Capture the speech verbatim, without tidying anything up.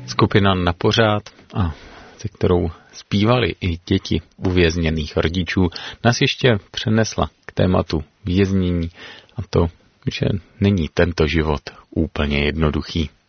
Skupina Na pořád, a se kterou zpívali i děti uvězněných rodičů, nás ještě přenesla k tématu věznění a to, že není tento život úplně jednoduchý.